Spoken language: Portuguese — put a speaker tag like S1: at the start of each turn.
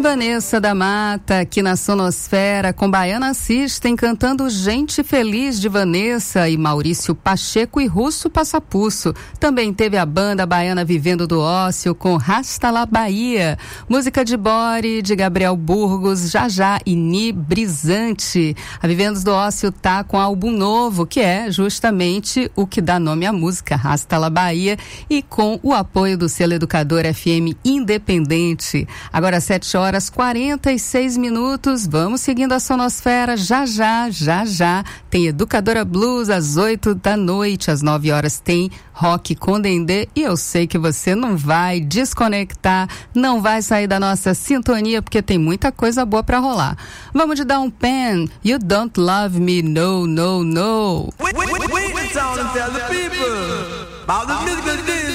S1: Vanessa da Mata, aqui na Sonosfera, com Baiana System, cantando Gente Feliz de Vanessa e Maurício Pacheco e Russo Passapusso. Também teve a banda baiana Vivendo do Ócio, com Rasta La Bahia. Música de Bore, de Gabriel Burgos, Jajá e Ni Brisante. A Vivendo do Ócio tá com álbum novo, que é justamente o que dá nome à música, Rasta La Bahia, e com o apoio do selo Educador FM Independente. Agora 7h46. Vamos seguindo a Sonosfera. Já tem Educadora Blues às 8h. Às 9h tem Rock com Dendê. E eu sei que você não vai desconectar, não vai sair da nossa sintonia, porque tem muita coisa boa pra rolar. Vamos de Down Pen, You Don't Love Me, No, No, No.
S2: Wait, tell the people about the music